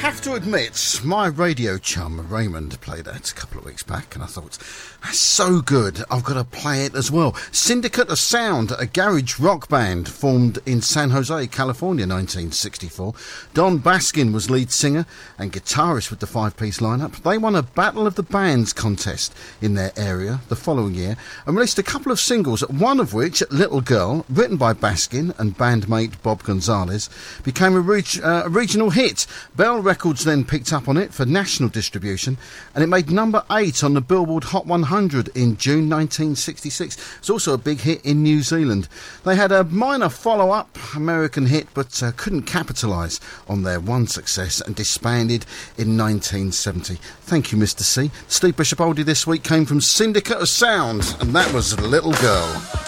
have to admit, my radio chum Raymond played that a couple of weeks back, and I thought, that's so good, I've got to play it as well. Syndicate of Sound, a garage rock band formed in San Jose, California, 1964. Don Baskin was lead singer and guitarist with the five-piece lineup. They won a Battle of the Bands contest in their area the following year and released a couple of singles, one of which, Little Girl, written by Baskin and bandmate Bob Gonzalez, became a regional hit. Bell Records then picked up on it for national distribution, and it made number 8 on the Billboard Hot 100 in June 1966. It's also a big hit in New Zealand. They had a minor follow-up American hit, but couldn't capitalise on their one success and disbanded in 1970. Thank you, Mr. C. Steve Bishop Oldie this week came from Syndicate of Sound, and that was Little Girl.